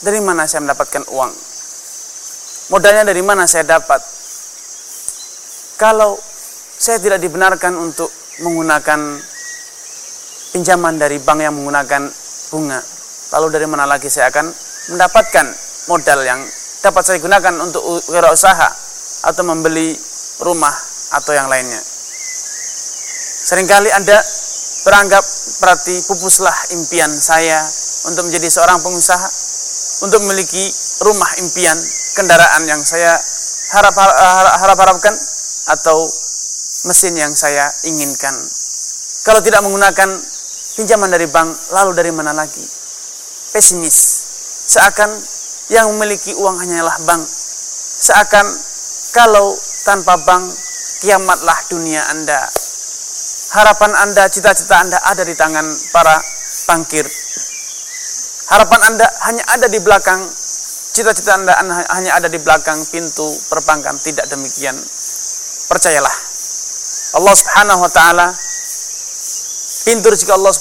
dari mana saya mendapatkan uang? Modalnya dari mana saya dapat? Kalau saya tidak dibenarkan untuk menggunakan pinjaman dari bank yang menggunakan bunga, lalu dari mana lagi saya akan mendapatkan modal yang dapat saya gunakan untuk wirausaha atau membeli rumah atau yang lainnya? Seringkali Anda beranggap berarti pupuslah impian saya untuk menjadi seorang pengusaha, untuk memiliki rumah impian, kendaraan yang saya harapkan, atau mesin yang saya inginkan. Kalau tidak menggunakan pinjaman dari bank, lalu dari mana lagi? Pesimis. Seakan yang memiliki uang hanyalah bank. Seakan kalau tanpa bank, kiamatlah dunia Anda. Harapan Anda, cita-cita Anda ada di tangan para bankir. Harapan Anda hanya ada di belakang, cita-cita Anda hanya ada di belakang pintu perbankan. Tidak demikian. Percayalah, Allah Subhanahu wa ta'ala, pintu rezeki Allah